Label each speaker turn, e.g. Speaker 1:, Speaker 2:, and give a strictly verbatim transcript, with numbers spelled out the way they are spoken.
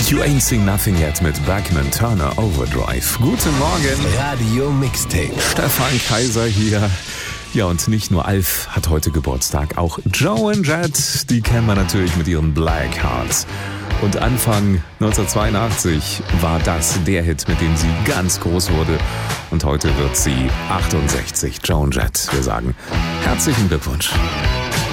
Speaker 1: You Ain't Seen Nothing Yet mit Bachman Turner Overdrive. Guten Morgen.
Speaker 2: Radio Mixtape.
Speaker 1: Stefan Kaiser hier. Ja, und nicht nur Alf hat heute Geburtstag, auch Joan Jett, die kennen wir natürlich mit ihren Black Hearts. Und Anfang neunzehnhundertzweiundachtzig war das der Hit, mit dem sie ganz groß wurde. Und heute wird sie achtundsechzig, Joan Jett. Wir sagen herzlichen Glückwunsch.